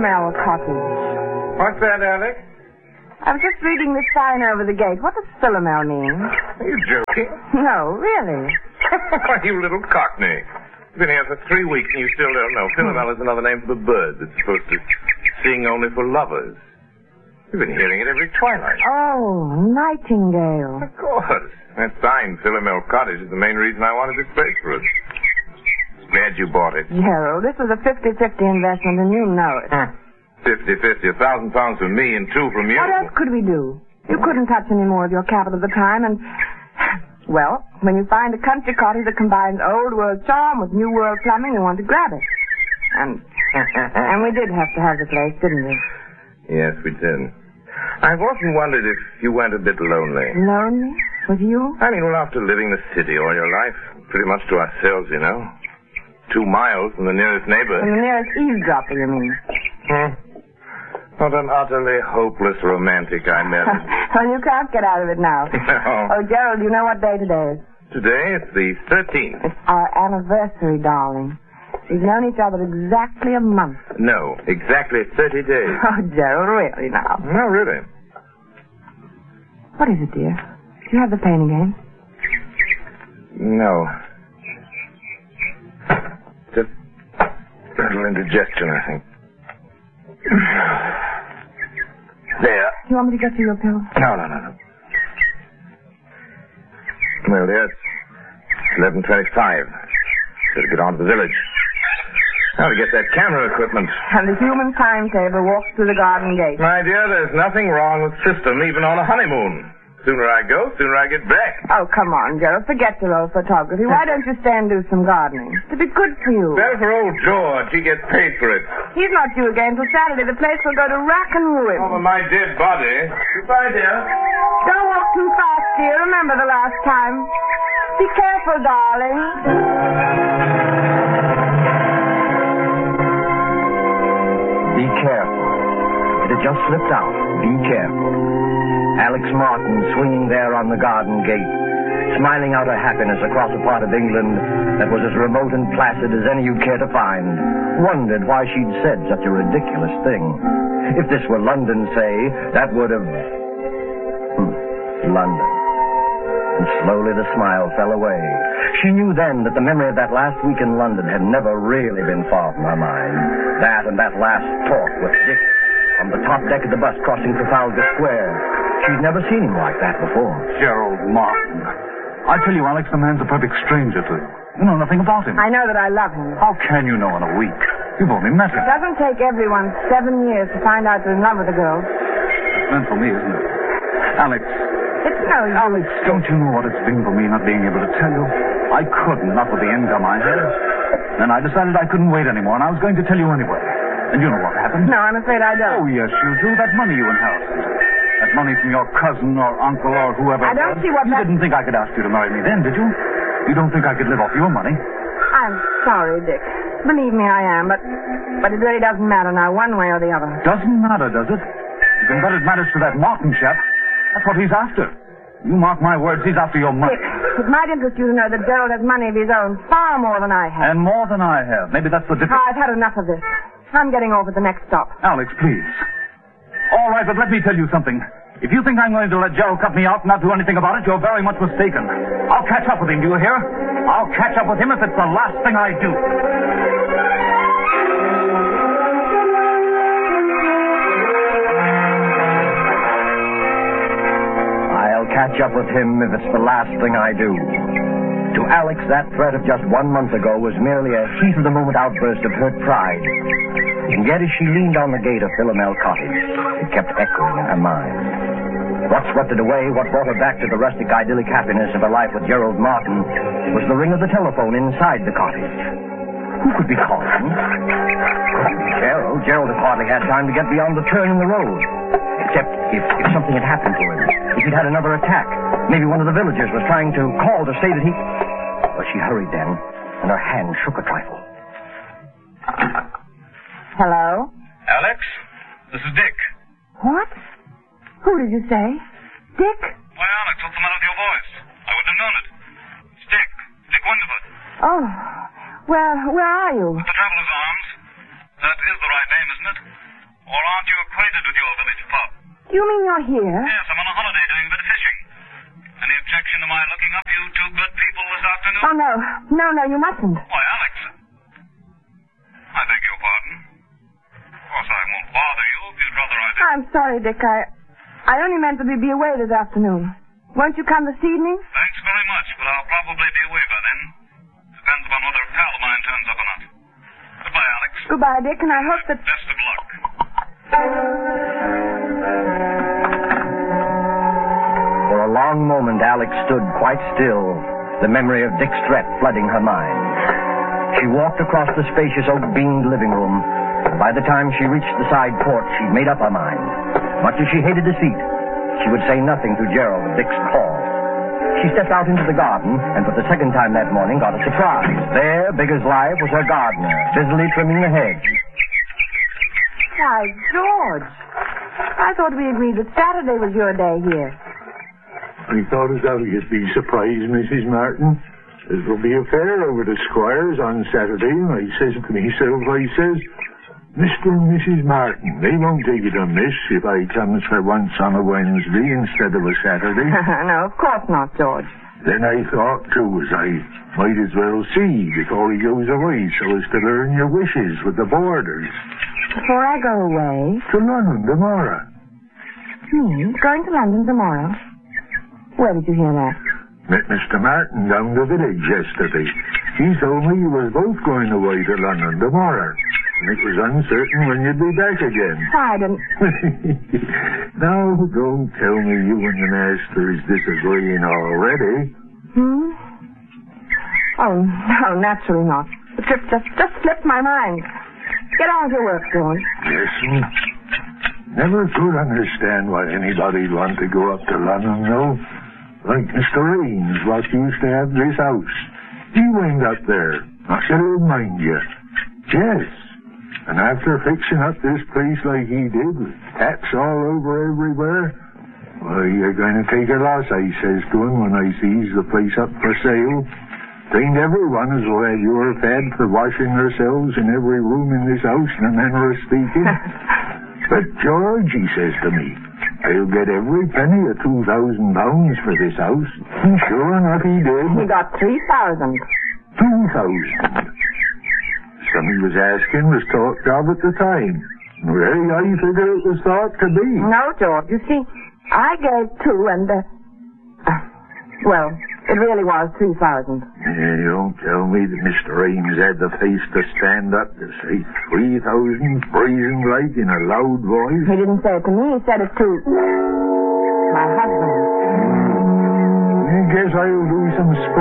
Philomel Cottage. What's that, Alex? I was just reading the sign over the gate. What does Philomel mean? Are you joking? No, really. Why, you little cockney. You've been here for 3 weeks and you still don't know. Philomel is another name for the bird that's supposed to sing only for lovers. You've been hearing it every twilight. Oh, nightingale. Of course. That sign, Philomel Cottage, is the main reason I wanted this place for us. Glad you bought it. Gerald, this was a 50-50 investment and you know it. 50-50, £1,000 from me and 2 from you. What else could we do? You couldn't touch any more of your capital at the time and... Well, when you find a country cottage that combines old world charm with new world plumbing, you want to grab it. And we did have to have the place, didn't we? Yes, we did. I've often wondered if you weren't a bit lonely. Lonely? With you? I mean, well, after living in the city all your life, pretty much to ourselves, you know. 2 miles from the nearest neighbor. From the nearest eavesdropper, you mean? What an utterly hopeless romantic I met. Well, you can't get out of it now. No. Oh, Gerald, do you know what day today is? Today, it's the 13th. It's our anniversary, darling. We've known each other exactly a month. No, exactly 30 days. Oh, Gerald, really now. No, really. What is it, dear? Do you have the pain again? No. Just a little indigestion, I think. There. Do you want me to get you your pills? No. Well, dear, it's 11:25. Better get on to the village. Now to get that camera equipment. And the human timetable walks through the garden gate. My dear, there's nothing wrong with system, even on a honeymoon. Sooner I go, sooner I get back. Oh, come on, Gerald. Forget your old photography. Why don't you stay and do some gardening? It'd be good for you. Better for old George. He gets paid for it. He's not due again till Saturday. The place will go to rack and ruin. Over my dead body. Goodbye, dear. Don't walk too fast, dear. Remember the last time. Be careful, darling. Be careful. It had just slipped out. Be careful. Alex Martin swinging there on the garden gate, smiling out her happiness across a part of England that was as remote and placid as any you'd care to find, wondered why she'd said such a ridiculous thing. If this were London, say, that would have... London. And slowly the smile fell away. She knew then that the memory of that last week in London had never really been far from her mind. That and that last talk with Dick on the top deck of the bus crossing Trafalgar Square. She'd never seen him like that before. Gerald Martin. I tell you, Alex, the man's a perfect stranger to you. You know nothing about him. I know that I love him. How can you know in a week? You've only met him. It doesn't take everyone 7 years to find out they're in love with a girl. It's meant for me, isn't it? Alex. It's no use. Alex, don't you know what it's been for me not being able to tell you? I couldn't, not with the income I had. Then I decided I couldn't wait anymore, and I was going to tell you anyway. And you know what happened? No, I'm afraid I don't. Oh, yes, you do. That money you inherited. That money from your cousin or uncle or whoever. I don't see what You didn't think I could ask you to marry me then, did you? You don't think I could live off your money? I'm sorry, Dick. Believe me, I am, but it really doesn't matter now, one way or the other. Doesn't matter, does it? You can bet it matters to that Martin chap. That's what he's after. You mark my words, he's after your money. Dick, it might interest you to know that Gerald has money of his own, far more than I have. And more than I have. Maybe that's the difference. I've had enough of this. I'm getting off at the next stop. Alex, please. All right, but let me tell you something. If you think I'm going to let Gerald cut me out and not do anything about it, you're very much mistaken. I'll catch up with him, do you hear? I'll catch up with him if it's the last thing I do. I'll catch up with him if it's the last thing I do. To Alex, that threat of just 1 month ago was merely a heat-of-the-moment outburst of hurt pride. And yet as she leaned on the gate of Philomel Cottage, it kept echoing in her mind. What swept it away, what brought her back to the rustic, idyllic happiness of her life with Gerald Martin, was the ring of the telephone inside the cottage. Who could be calling? Couldn't be Gerald. Gerald had hardly had time to get beyond the turn in the road. Except if something had happened to him. If he'd had another attack. Maybe one of the villagers was trying to call to say that he... Well, she hurried then, and her hand shook a trifle. Hello? Alex, this is Dick. What? Who did you say? Dick? Why, Alex, what's the matter with your voice? I wouldn't have known it. It's Dick. Dick Winterford. Oh, well, where are you? At the Traveler's Arms. That is the right name, isn't it? Do you mean you're here? Yes, I'm on a holiday doing a bit of fishing. Any objection to my looking up you two good people this afternoon? Oh, no. No, you mustn't. Why, Alex. I beg your pardon. Of course, I won't bother you if you'd rather I did. I'm sorry, Dick. I only meant to be away this afternoon. Won't you come this evening? Thanks very much, but I'll probably be away by then. Depends upon whether a pal of mine turns up or not. Goodbye, Alex. Goodbye, Dick, and I hope that... Best of luck. For a long moment, Alex stood quite still, the memory of Dick's threat flooding her mind. She walked across the spacious oak-beamed living room, and by the time she reached the side porch, she'd made up her mind. Much as she hated deceit, she would say nothing to Gerald of Dick's call. She stepped out into the garden, and for the second time that morning got a surprise. There, big as life, was her gardener, busily trimming the hedge. Why, George. I thought we agreed that Saturday was your day here. I thought as how you'd be surprised, Mrs. Martin. There will be a fair over the Squires on Saturday, and I says to myself, Mr. and Mrs. Martin, they won't take it amiss if I comes for once on a Wednesday instead of a Saturday. No, of course not, George. Then I thought, too, as I might as well see before he goes away so as to learn your wishes with the boarders. Before I go away? To London tomorrow. Going to London tomorrow? Where did you hear that? Met Mr. Martin down the village yesterday. He told me you were both going away to London tomorrow. And it was uncertain when you'd be back again. I didn't... Now, don't tell me you and the master is disagreeing already. Oh, no, naturally not. The trip just slipped my mind. Get on with your work, George. Yes, never could understand why anybody'd want to go up to London, though. Like Mr. Raines, what used to have this house. He went up there. I shall mind you. Yes. And after fixing up this place like he did, with cats all over everywhere, why, you're going to take a loss, I says to him when I sees the place up for sale. Ain't everyone as well as you're fed for washing themselves in every room in this house in a manner of speaking. But George, he says to me, I'll get every penny of £2,000 for this house. And sure enough, he did. He got 3,000. 2,000. Some he was asking was talked of at the time. Well, I figure it was thought to be. No, George. You see, I gave 2 and, well, it really was 3,000. Yeah, you don't tell me that Mr. Ames had the face to stand up to say 3,000, brazen like in a loud voice. He didn't say it to me. He said it to my husband. I guess I'll do some